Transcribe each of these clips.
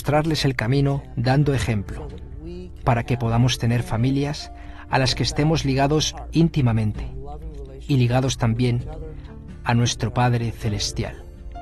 mostrarles el camino dando ejemplo, para que podamos tener familias a las que estemos ligados íntimamente y ligados también a nuestro Padre Celestial.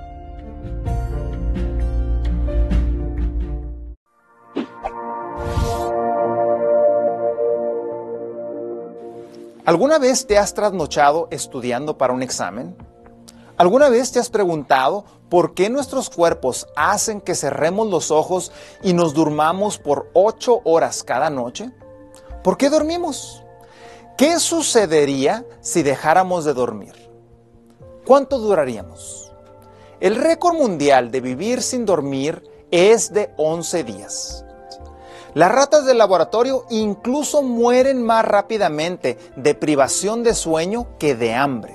¿Alguna vez te has trasnochado estudiando para un examen? ¿Alguna vez te has preguntado por qué nuestros cuerpos hacen que cerremos los ojos y nos durmamos por 8 horas cada noche? ¿Por qué dormimos? ¿Qué sucedería si dejáramos de dormir? ¿Cuánto duraríamos? El récord mundial de vivir sin dormir es de 11 días. Las ratas del laboratorio incluso mueren más rápidamente de privación de sueño que de hambre.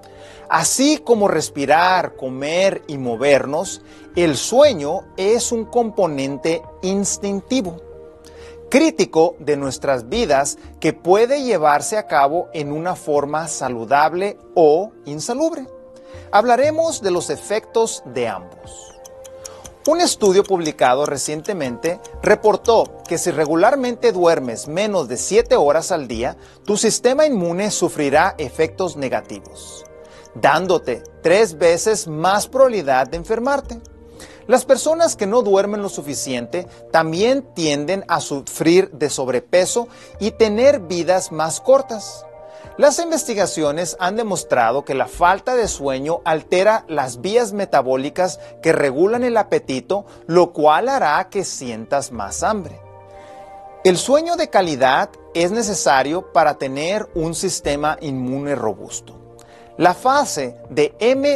Así como respirar, comer y movernos, el sueño es un componente instintivo, crítico de nuestras vidas que puede llevarse a cabo en una forma saludable o insalubre. Hablaremos de los efectos de ambos. Un estudio publicado recientemente reportó que si regularmente duermes menos de 7 horas al día, tu sistema inmune sufrirá efectos negativos, dándote 3 veces más probabilidad de enfermarte. Las personas que no duermen lo suficiente también tienden a sufrir de sobrepeso y tener vidas más cortas. Las investigaciones han demostrado que la falta de sueño altera las vías metabólicas que regulan el apetito, lo cual hará que sientas más hambre. El sueño de calidad es necesario para tener un sistema inmune robusto. La fase de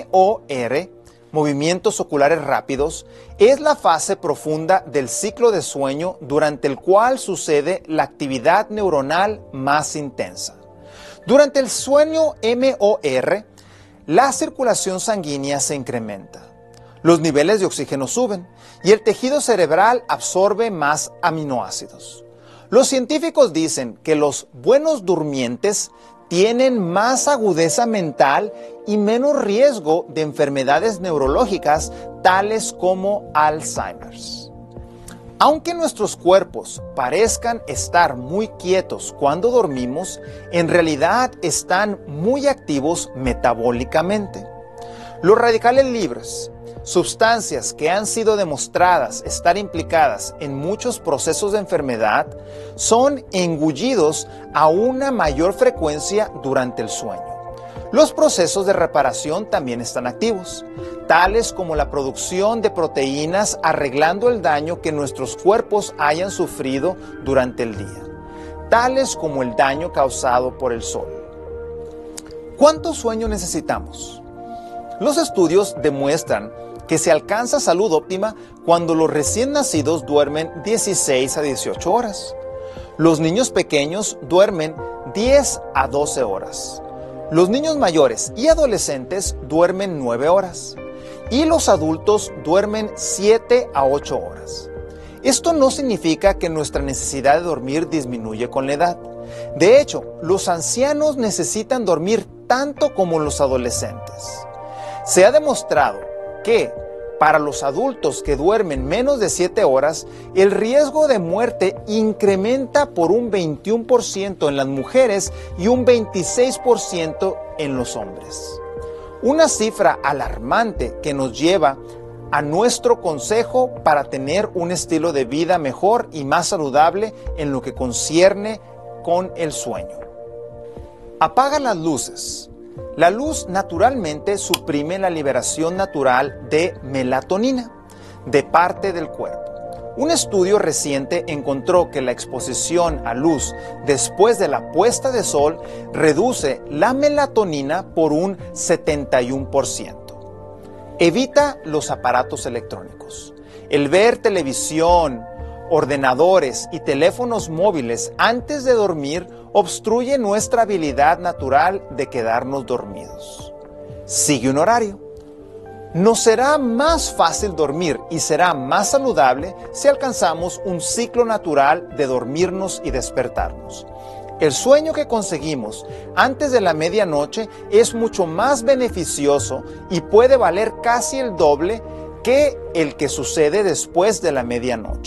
MOR, movimientos oculares rápidos, es la fase profunda del ciclo de sueño durante el cual sucede la actividad neuronal más intensa. Durante el sueño MOR, la circulación sanguínea se incrementa, los niveles de oxígeno suben y el tejido cerebral absorbe más aminoácidos. Los científicos dicen que los buenos durmientes tienen más agudeza mental y menos riesgo de enfermedades neurológicas tales como Alzheimer's. Aunque nuestros cuerpos parezcan estar muy quietos cuando dormimos, en realidad están muy activos metabólicamente. Los radicales libres, sustancias que han sido demostradas estar implicadas en muchos procesos de enfermedad, son engullidos a una mayor frecuencia durante el sueño. Los procesos de reparación también están activos, tales como la producción de proteínas arreglando el daño que nuestros cuerpos hayan sufrido durante el día, tales como el daño causado por el sol. ¿Cuánto sueño necesitamos? Los estudios demuestran que se alcanza salud óptima cuando los recién nacidos duermen 16 a 18 horas. Los niños pequeños duermen 10 a 12 horas. Los niños mayores y adolescentes duermen 9 horas y los adultos duermen 7 a 8 horas. Esto no significa que nuestra necesidad de dormir disminuye con la edad. De hecho, los ancianos necesitan dormir tanto como los adolescentes. Se ha demostrado que para los adultos que duermen menos de 7 horas, el riesgo de muerte incrementa por un 21% en las mujeres y un 26% en los hombres. Una cifra alarmante que nos lleva a nuestro consejo para tener un estilo de vida mejor y más saludable en lo que concierne con el sueño. Apaga las luces. La luz naturalmente suprime la liberación natural de melatonina de parte del cuerpo. Un estudio reciente encontró que la exposición a luz después de la puesta de sol reduce la melatonina por un 71%. Evita los aparatos electrónicos. El ver televisión, ordenadores y teléfonos móviles antes de dormir obstruye nuestra habilidad natural de quedarnos dormidos. Sigue un horario. Nos será más fácil dormir y será más saludable si alcanzamos un ciclo natural de dormirnos y despertarnos. El sueño que conseguimos antes de la medianoche es mucho más beneficioso y puede valer casi el doble que el que sucede después de la medianoche.